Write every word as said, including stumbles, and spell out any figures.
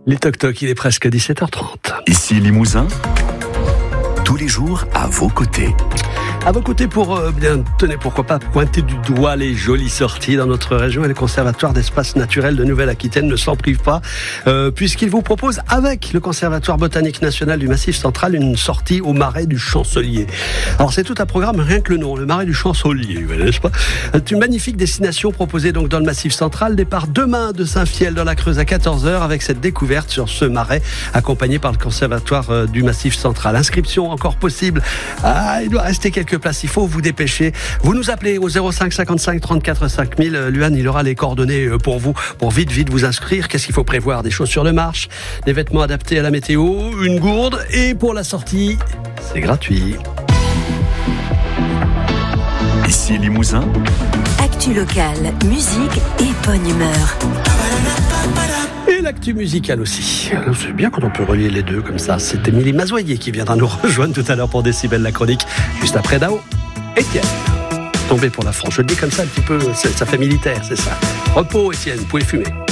Les toc-toc, il est presque dix-sept heures trente. Ici Limousin, tous les jours à vos côtés. À vos côtés pour, euh, bien, tenez, pourquoi pas pointer du doigt les jolies sorties dans notre région, et le Conservatoire d'espaces naturels de Nouvelle-Aquitaine ne s'en prive pas, euh, puisqu'il vous propose, avec le Conservatoire botanique national du Massif central, une sortie au marais du Chancelier. Alors c'est tout un programme, rien que le nom, le marais du Chancelier, n'est-ce pas ? C'est une magnifique destination proposée donc dans le Massif central. Départ demain de Saint-Fiel dans la Creuse à quatorze heures, avec cette découverte sur ce marais, accompagné par le Conservatoire euh, du Massif central. Inscription encore possible. Ah, il doit rester quelques places, il faut vous dépêcher. Vous nous appelez au zéro cinq cinquante-cinq trente-quatre cinq mille. Luan, il aura les coordonnées pour vous, pour vite, vite vous inscrire. Qu'est-ce qu'il faut prévoir ? Des chaussures de marche, des vêtements adaptés à la météo, une gourde, et pour la sortie, c'est gratuit. Ici Limousin, Actu locale, musique et bonne humeur. Et l'actu musicale aussi. C'est bien quand on peut relier les deux comme ça. C'est Émilie Mazoyer qui viendra nous rejoindre tout à l'heure pour Décibel la chronique, juste après Dao. Étienne, tombé pour la France. Je le dis comme ça un petit peu, ça fait militaire, c'est ça. Repos, Étienne, vous pouvez fumer.